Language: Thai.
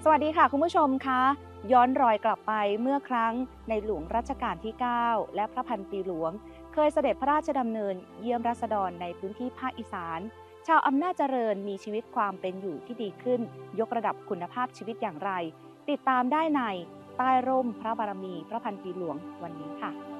สวัสดีค่ะคุณผู้ชมคะย้อนรอยกลับไปเมื่อครั้งในหลวงรัชกาลที่ 9 และพระพันปีหลวงเคยเสด็จพระราชดำเนินเยี่ยมราษฎรในพื้นที่ภาคอีสานชาวอำนาจเจริญมีชีวิตความเป็นอยู่ที่ดีขึ้นยกระดับคุณภาพชีวิตอย่างไรติดตามได้ในใต้ร่มพระบารมีพระพันปีหลวงวันนี้ค่ะ